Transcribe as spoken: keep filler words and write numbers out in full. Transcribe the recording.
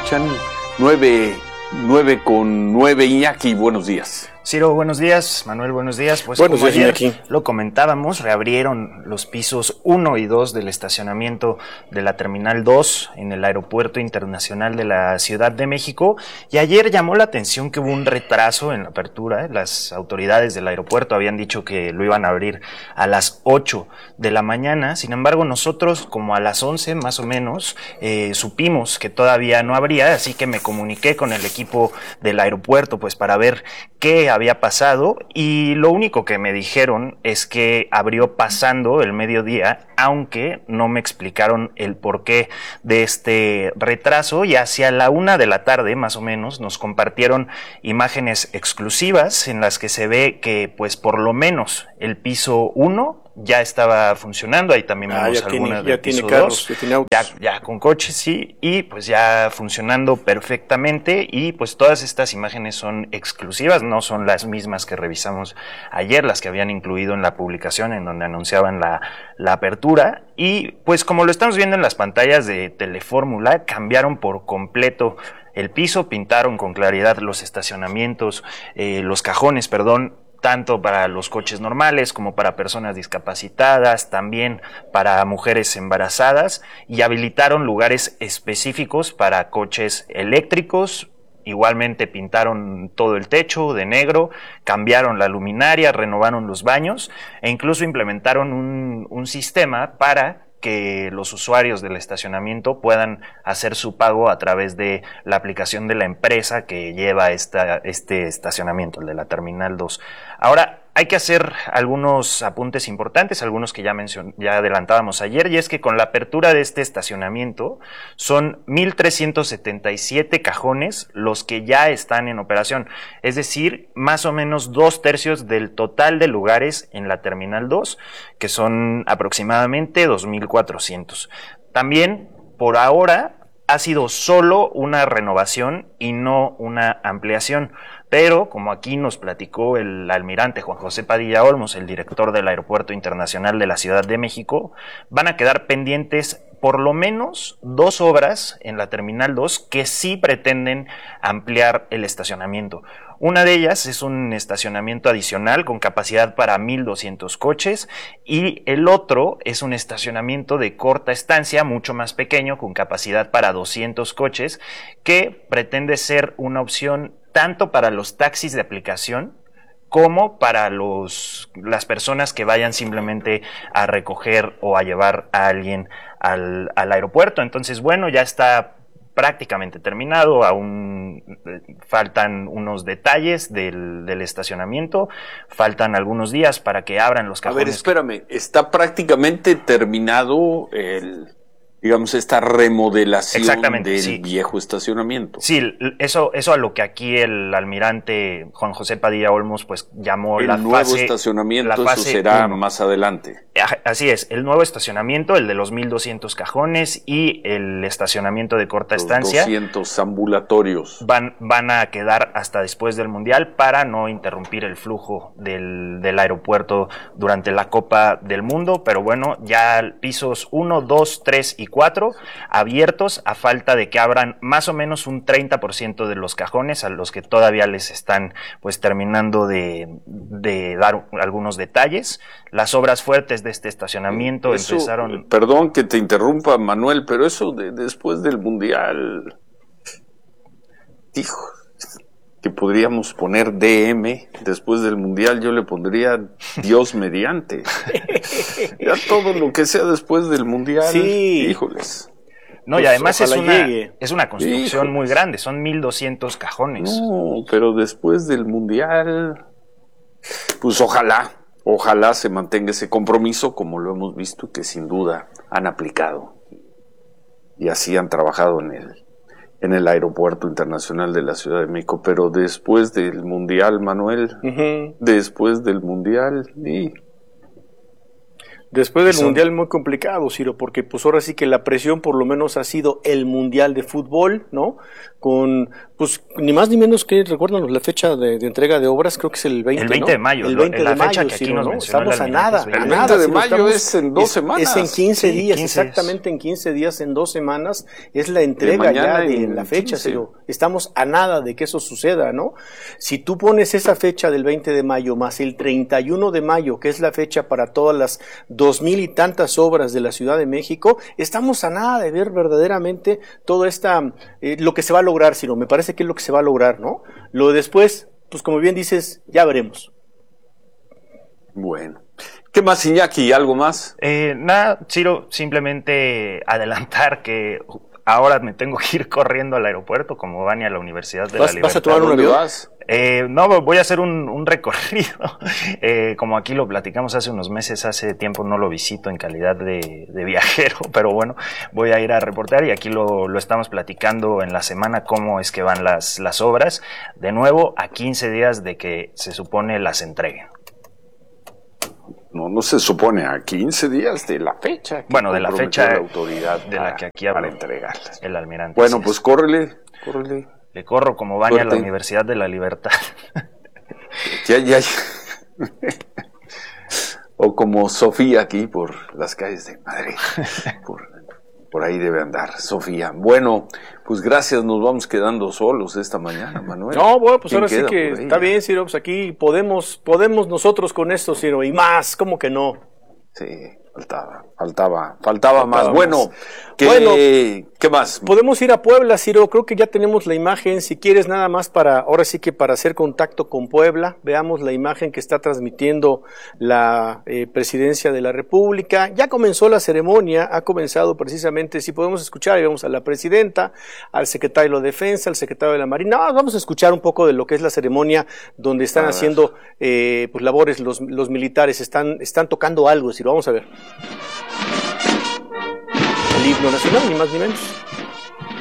escuchan. Nueve, nueve con nueve. Iñaki, buenos días. Ciro, buenos días. Manuel, buenos días. Pues buenos como días, ayer Iñaki. Lo comentábamos, reabrieron los pisos uno y dos del estacionamiento de la Terminal dos en el Aeropuerto Internacional de la Ciudad de México, y ayer llamó la atención que hubo un retraso en la apertura. Las autoridades del aeropuerto habían dicho que lo iban a abrir a las ocho de la mañana, sin embargo nosotros como a las once más o menos eh, supimos que todavía no abría, así que me comuniqué con el equipo del aeropuerto pues para ver qué había pasado, y lo único que me dijeron es que abrió pasando el mediodía, aunque no me explicaron el porqué de este retraso, y hacia la una de la tarde más o menos nos compartieron imágenes exclusivas en las que se ve que pues por lo menos el piso uno ya estaba funcionando. Ahí también ah, vemos ya algunas tiene, del ya tiene piso carros, dos, ya tiene autos. Ya, ya con coches, sí, y pues ya funcionando perfectamente, y pues todas estas imágenes son exclusivas, no son las mismas que revisamos ayer, las que habían incluido en la publicación en donde anunciaban la, la apertura, y pues como lo estamos viendo en las pantallas de Telefórmula, cambiaron por completo el piso, pintaron con claridad los estacionamientos, eh, los cajones, perdón, tanto para los coches normales como para personas discapacitadas, también para mujeres embarazadas, y habilitaron lugares específicos para coches eléctricos. Igualmente pintaron todo el techo de negro, cambiaron la luminaria, renovaron los baños e incluso implementaron un, un sistema para que los usuarios del estacionamiento puedan hacer su pago a través de la aplicación de la empresa que lleva esta, este estacionamiento, el de la Terminal dos. Ahora, hay que hacer algunos apuntes importantes, algunos que ya mencion- ya adelantábamos ayer, y es que con la apertura de este estacionamiento son mil trescientos setenta y siete cajones los que ya están en operación, es decir, más o menos dos tercios del total de lugares en la Terminal dos, que son aproximadamente dos mil cuatrocientos. También, por ahora, ha sido solo una renovación y no una ampliación. Pero, como aquí nos platicó el almirante Juan José Padilla Olmos, el director del Aeropuerto Internacional de la Ciudad de México, van a quedar pendientes por lo menos dos obras en la Terminal dos que sí pretenden ampliar el estacionamiento. Una de ellas es un estacionamiento adicional con capacidad para mil doscientos coches, y el otro es un estacionamiento de corta estancia, mucho más pequeño, con capacidad para doscientos coches, que pretende ser una opción tanto para los taxis de aplicación como para los, las personas que vayan simplemente a recoger o a llevar a alguien al, al aeropuerto. Entonces, bueno, ya está prácticamente terminado, aún faltan unos detalles del, del estacionamiento, faltan algunos días para que abran los cajones. A ver, espérame, está prácticamente terminado el... digamos, esta remodelación del sí. viejo estacionamiento. Sí, eso, eso a lo que aquí el almirante Juan José Padilla Olmos pues llamó el la nuevo fase, estacionamiento, la fase eso será uno. Más adelante. Así es, el nuevo estacionamiento, el de los mil doscientos cajones, y el estacionamiento de corta los estancia, doscientos ambulatorios. Van, van a quedar hasta después del Mundial para no interrumpir el flujo del, del aeropuerto durante la Copa del Mundo. Pero bueno, ya pisos uno, dos, tres y cuatro abiertos, a falta de que abran más o menos un treinta por ciento de los cajones, a los que todavía les están pues terminando de, de dar algunos detalles. Las obras fuertes de este estacionamiento eso, empezaron... Perdón que te interrumpa, Manuel, pero eso de, después del Mundial, hijo, que podríamos poner D M después del Mundial, yo le pondría Dios mediante. Ya todo lo que sea después del Mundial, sí. Híjoles. No, pues y además es una, llegue. es una construcción Híjoles. muy grande, son mil doscientos cajones. No, pero después del Mundial, pues ojalá, ojalá se mantenga ese compromiso, como lo hemos visto, que sin duda han aplicado. Y así han trabajado en el, en el Aeropuerto Internacional de la Ciudad de México. Pero después del Mundial, Manuel, uh-huh. después del Mundial, y... Después del Son... Mundial muy complicado, Ciro, porque pues ahora sí que la presión por lo menos ha sido el Mundial de Fútbol, ¿no? Con, pues, ni más ni menos que, recuérdanos la fecha de, de entrega de obras, creo que es el veinte, El veinte ¿no? de mayo. El veinte la de fecha mayo, que aquí Ciro, nos ¿no? mencionó Estamos el a nada, Almirante. a El nada. veinte de Ciro, mayo estamos, es en dos es, semanas. Es en quince Sí, días, quince exactamente en quince días, en dos semanas, es la entrega mañana ya de en la fecha, quince. Ciro. Estamos a nada de que eso suceda, ¿no? Si tú pones esa fecha del veinte de mayo más el treinta y uno de mayo, que es la fecha para todas las dos mil y tantas obras de la Ciudad de México, estamos a nada de ver verdaderamente todo esta, eh, lo que se va a lograr, Ciro. Me parece que es lo que se va a lograr, ¿no? Lo de después, pues como bien dices, ya veremos. Bueno. ¿Qué más, Iñaki? ¿Algo más? Eh, nada, Ciro, simplemente adelantar que ahora me tengo que ir corriendo al aeropuerto, como van a la Universidad de ¿Vas, la Libertad. ¿Vas a tomar un ¿Dónde avión? vas? Eh, no, voy a hacer un, un recorrido. Eh, como aquí lo platicamos hace unos meses, hace tiempo no lo visito en calidad de, de viajero, pero bueno, voy a ir a reportear y aquí lo, lo estamos platicando en la semana cómo es que van las, las obras. De nuevo, a quince días de que se supone las entreguen. No, no se supone a quince días de la fecha. que Bueno, de la comprometió fecha la autoridad de la para- que aquí habla para entregarlas. el almirante. Bueno, Así pues es. córrele, córrele. Le corro como Vania a la Suerte. Universidad de la Libertad. Ya, ya, ya. O como Sofía aquí por las calles de Madrid. Por, por ahí debe andar Sofía. Bueno, pues gracias, nos vamos quedando solos esta mañana, Manuel. No, bueno, pues ¿Quién ahora sí queda que por ahí? está bien, Ciro, pues aquí podemos, podemos nosotros con esto, Ciro, y más, ¿cómo que no? Sí, faltaba, faltaba, faltaba más. más. Bueno, ¿qué, Bueno, ¿qué más? Podemos ir a Puebla, Ciro, creo que ya tenemos la imagen, si quieres nada más para, ahora sí que para hacer contacto con Puebla, veamos la imagen que está transmitiendo la eh, Presidencia de la República. Ya comenzó la ceremonia, ha comenzado precisamente, si podemos escuchar, vemos a la Presidenta, al Secretario de la Defensa, al Secretario de la Marina. No, vamos a escuchar un poco de lo que es la ceremonia donde están A haciendo eh, pues labores los, los militares, están, están tocando algo, Ciro, vamos a ver. El himno nacional, ni más ni menos.